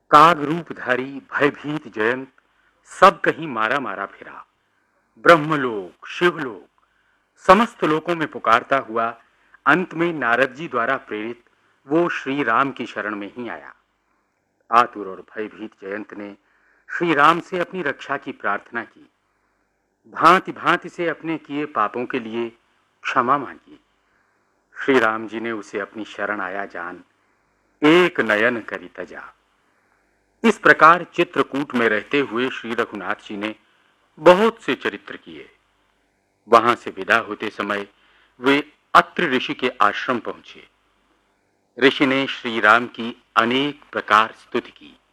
काग रूपधारी भयभीत जयंत सब कहीं मारा मारा फिरा। ब्रह्मलोक, शिवलोक, समस्त लोकों में पुकारता हुआ अंत में नारद जी द्वारा प्रेरित वो श्री राम की शरण में ही आया। आतुर और भयभीत जयंत ने श्री राम से अपनी रक्षा की प्रार्थना की। भांति भांति से अपने किए पापों के लिए क्षमा मांगी। श्री राम जी ने उसे अपनी शरण आया जान एक नयन करी तजा। इस प्रकार चित्रकूट में रहते हुए श्री रघुनाथ जी ने बहुत से चरित्र किए। वहां से विदा होते समय वे अत्रि ऋषि के आश्रम पहुंचे। ऋषि ने श्री राम की अनेक प्रकार स्तुति की।